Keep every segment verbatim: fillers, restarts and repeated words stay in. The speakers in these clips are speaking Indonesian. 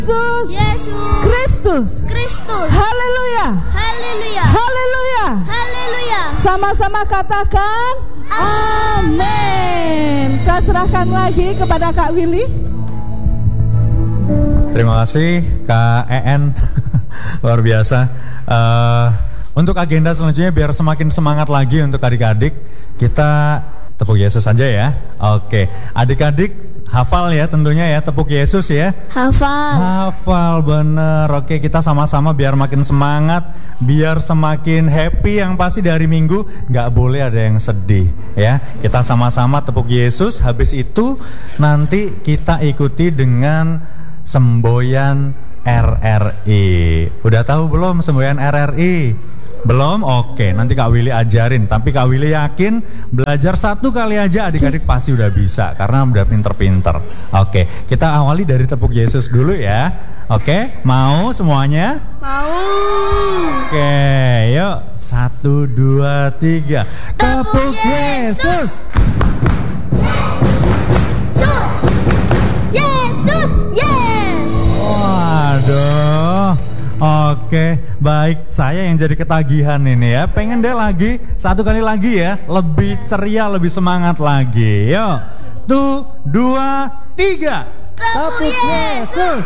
Yesus. Yesus Kristus. Kristus. Haleluya. Haleluya. Haleluya. Haleluya. Sama-sama katakan amin. Saya serahkan lagi kepada Kak Willy. Terima kasih Kak E N. Luar biasa. uh, Untuk agenda selanjutnya biar semakin semangat lagi untuk adik-adik, kita tepuk Yesus aja ya. Oke, adik-adik hafal ya tentunya ya, tepuk Yesus ya. Hafal. Hafal bener. Oke, kita sama-sama biar makin semangat, biar semakin happy. Yang pasti dari Minggu nggak boleh ada yang sedih ya. Kita sama-sama tepuk Yesus. Habis itu nanti kita ikuti dengan semboyan R R I. Udah tahu belum semboyan R R I? Belum? Oke, nanti Kak Willy ajarin. Tapi Kak Willy yakin belajar satu kali aja adik-adik pasti udah bisa, karena udah pinter-pinter. Oke, kita awali dari tepuk Yesus dulu ya. Oke, mau semuanya? Mau. Oke, yuk. Satu, dua, tiga. Tepuk Yesus. Yesus. Yes. Waduh. Oke, baik. Saya yang jadi ketagihan ini ya. Pengen deh lagi, satu kali lagi ya. Lebih ceria, lebih semangat lagi. Yuk, tuh, dua, tiga. Tepuk Yesus.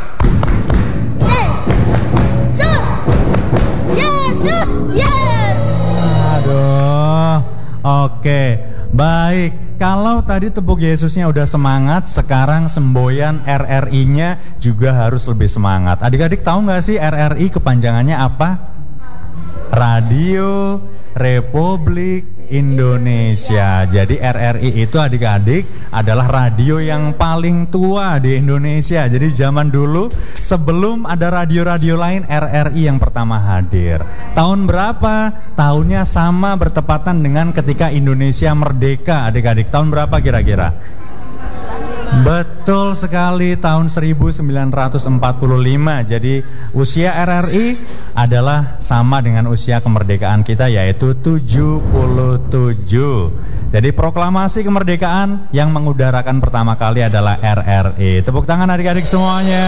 Yesus. Yesus. Yes. Aduh. Oke, baik. Kalau tadi tepuk Yesusnya udah semangat, sekarang semboyan R R I-nya juga harus lebih semangat. Adik-adik tahu nggak sih R R I kepanjangannya apa? Radio Republik Indonesia. Jadi R R I itu adik-adik adalah radio yang paling tua di Indonesia. Jadi zaman dulu sebelum ada radio-radio lain, R R I yang pertama hadir. Tahun berapa? Tahunnya sama bertepatan dengan ketika Indonesia merdeka, adik-adik. Tahun berapa kira-kira? Betul sekali, tahun seribu sembilan ratus empat puluh lima. Jadi usia R R I adalah sama dengan usia kemerdekaan kita, yaitu tujuh puluh tujuh. Jadi proklamasi kemerdekaan yang mengudarakan pertama kali adalah R R I. Tepuk tangan adik-adik semuanya.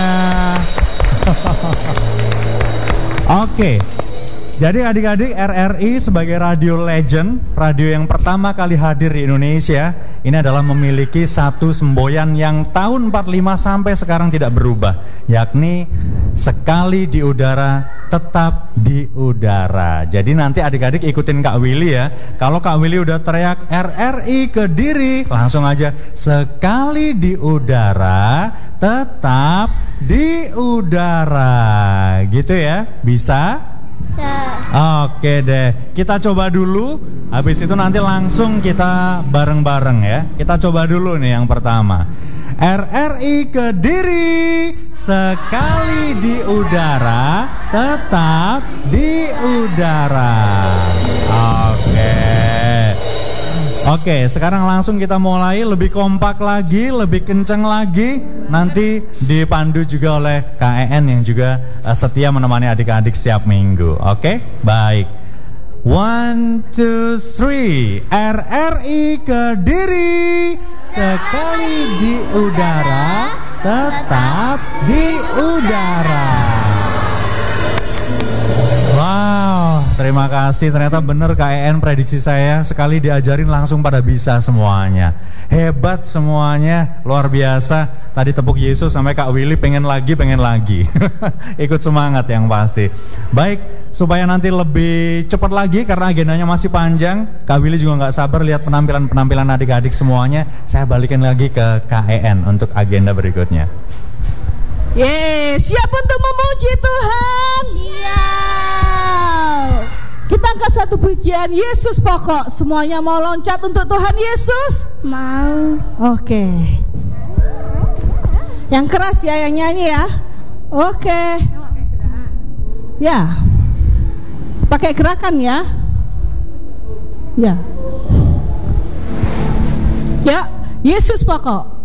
Oke. Jadi adik-adik, R R I sebagai radio legend, radio yang pertama kali hadir di Indonesia, ini adalah memiliki satu semboyan yang tahun empat puluh lima sampai sekarang tidak berubah, yakni sekali di udara, tetap di udara. Jadi nanti adik-adik ikutin Kak Willy ya. Kalau Kak Willy udah teriak R R I Kediri, langsung aja sekali di udara, tetap di udara. Gitu ya, bisa? Oke deh, kita coba dulu. Habis itu nanti langsung kita bareng-bareng ya. Kita coba dulu nih yang pertama. R R I Kediri, sekali di udara, tetap di udara. Oke. Oke, sekarang langsung kita mulai, lebih kompak lagi, lebih kenceng lagi. Nanti dipandu juga oleh K E N yang juga uh, setia menemani adik-adik setiap minggu. Oke, baik. One, two, three. R R I Kediri, sekali di udara, tetap di udara. Wow, terima kasih. Ternyata benar K E N prediksi saya, sekali diajarin langsung pada bisa semuanya. Hebat semuanya, luar biasa. Tadi tepuk Yesus sampai Kak Willy pengen lagi, pengen lagi. Ikut semangat yang pasti. Baik, supaya nanti lebih cepat lagi karena agendanya masih panjang, Kak Willy juga nggak sabar lihat penampilan-penampilan adik-adik semuanya. Saya balikin lagi ke K E N untuk agenda berikutnya. Yeay, siap untuk memuji Tuhan? Siap. Kita angkat satu pujian Yesus pokok. Semuanya mau loncat untuk Tuhan Yesus? Mau. Oke. Yang keras ya, yang nyanyi ya. Oke. Ya. Pakai gerakan ya. Ya. Ya, Yesus pokok.